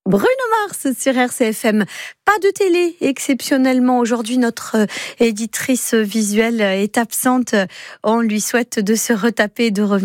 Bruno Mars sur RCFM. Pas de télé, exceptionnellement. Aujourd'hui, notre éditrice visuelle est absente. On lui souhaite de se retaper et de revenir